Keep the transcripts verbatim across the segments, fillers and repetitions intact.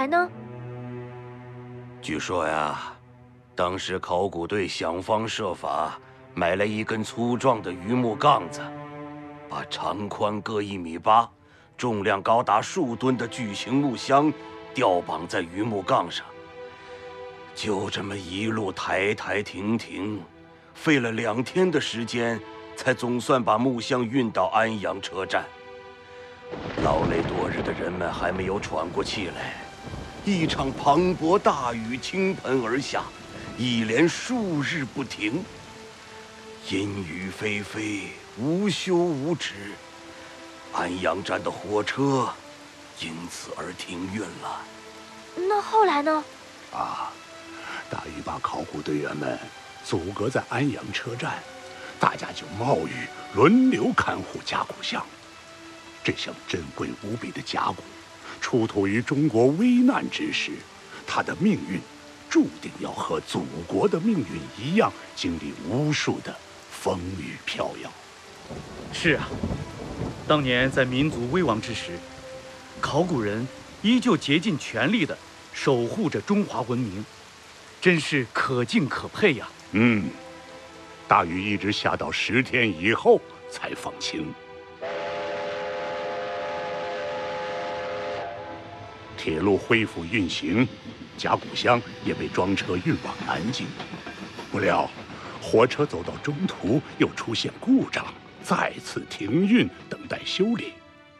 来呢？ 据说呀，当时考古队想方设法买来一根粗壮的榆木杠子，把长宽各一米八、重量高达数吨的巨型木箱吊绑在榆木杠上，就这么一路抬抬停停，费了两天的时间，才总算把木箱运到安阳车站。劳累多日的人们还没有喘过气来，一场磅礴大雨倾盆而下，一连数日不停，阴雨霏霏，无休无止。安阳站的火车因此而停运了。 那后来呢？ 啊，大雨把考古队员们阻隔在安阳车站，大家就冒雨轮流看护甲骨箱。这项珍贵无比的甲骨，出土于中国危难之时，它的命运注定要和祖国的命运一样，经历无数的风雨飘摇。 是啊，当年在民族危亡之时，考古人依旧竭尽全力地守护着中华文明，真是可敬可佩呀。 嗯，大雨一直下到十天以后才放晴。铁路恢复运行，甲骨箱也被装车运往南京。不料，火车走到中途又出现故障，再次停运，等待修理。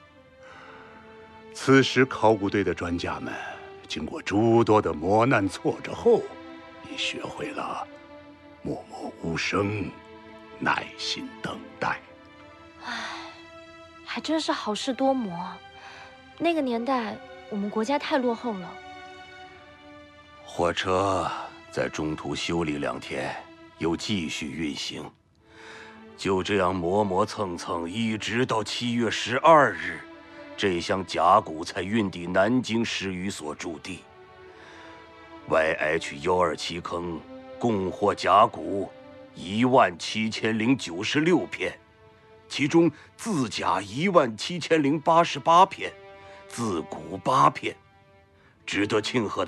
此时，考古队的专家们经过诸多的磨难挫折后，已学会了默默无声，耐心等待。 唉，还真是好事多磨啊！那个年代，我们国家太落后了。 火车在中途修理两天，又继续运行，就这样磨磨蹭蹭，一直到七月十二日，这箱甲骨才运抵南京市语所驻地。Y H 一二七坑共获甲骨一万七千零九十六片，其中字甲一万七千零八十八片，字骨八片。值得庆贺的